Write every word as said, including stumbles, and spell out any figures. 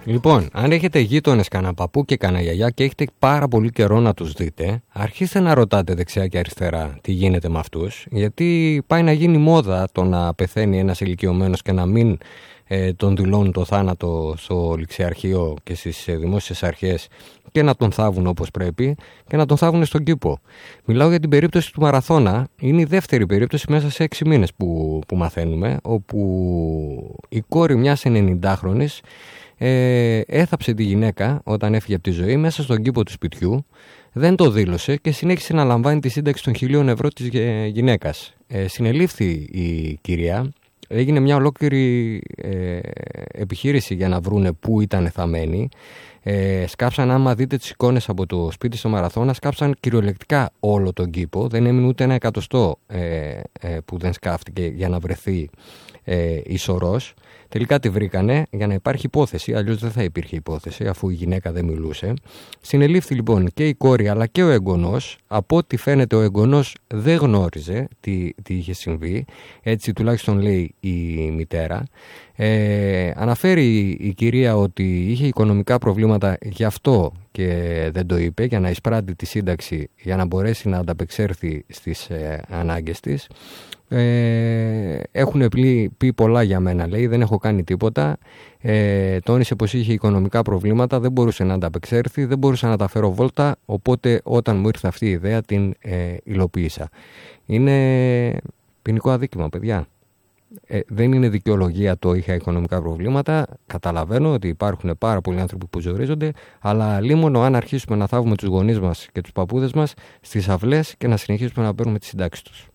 Λοιπόν, αν έχετε γείτονες, κανένα παππού και κανένα γιαγιά και έχετε πάρα πολύ καιρό να τους δείτε, αρχίστε να ρωτάτε δεξιά και αριστερά τι γίνεται με αυτούς, γιατί πάει να γίνει μόδα το να πεθαίνει ένας ηλικιωμένος και να μην ε, τον δηλώνουν το θάνατο στο ληξιαρχείο και στις ε, δημόσιες αρχές και να τον θάβουν όπως πρέπει και να τον θάβουν στον κήπο. Μιλάω για την περίπτωση του Μαραθώνα. Είναι η δεύτερη περίπτωση μέσα σε έξι μήνες που, που μαθαίνουμε, όπου η κόρη μιας ενενηντάχρονης ε, έθαψε τη γυναίκα όταν έφυγε από τη ζωή μέσα στον κήπο του σπιτιού, δεν το δήλωσε και συνέχισε να λαμβάνει τη σύνταξη των χιλίων ευρώ της γυναίκας. Ε, συνελήφθη η κυρία. Έγινε μια ολόκληρη ε, επιχείρηση για να βρούνε πού ήταν θαμμένη. Ε, σκάψαν, άμα δείτε τις εικόνες από το σπίτι στο Μαραθώνα, σκάψαν κυριολεκτικά όλο τον κήπο. Δεν έμεινε ούτε ένα εκατοστό ε, ε, που δεν σκάφτηκε για να βρεθεί ε, η σωρός. Τελικά τη βρήκανε για να υπάρχει υπόθεση, αλλιώς δεν θα υπήρχε υπόθεση αφού η γυναίκα δεν μιλούσε. Συνελήφθη λοιπόν και η κόρη αλλά και ο εγγονός. Από ό,τι φαίνεται ο εγγονός δεν γνώριζε τι, τι είχε συμβεί, έτσι τουλάχιστον λέει η μητέρα. Ε, αναφέρει η κυρία ότι είχε οικονομικά προβλήματα, γι' αυτό και δεν το είπε, για να εισπράττει τη σύνταξη για να μπορέσει να ανταπεξέλθει στις ε, ανάγκες της. Ε, έχουν πει, πει πολλά για μένα, λέει, δεν έχω κάνει τίποτα. Ε, τόνισε πως είχε οικονομικά προβλήματα, δεν μπορούσε να ανταπεξέλθει, δεν μπορούσα να τα φέρω βόλτα, οπότε όταν μου ήρθε αυτή η ιδέα την ε, υλοποίησα. Είναι ποινικό αδίκημα, παιδιά. Ε, δεν είναι δικαιολογία το είχα οικονομικά προβλήματα. Καταλαβαίνω ότι υπάρχουν πάρα πολλοί άνθρωποι που ζορίζονται, αλλά λίμωνο αν αρχίσουμε να θάβουμε τους γονείς μας και τους παππούδες μας στις αυλές και να συνεχίσουμε να παίρνουμε τις συντάξεις τους.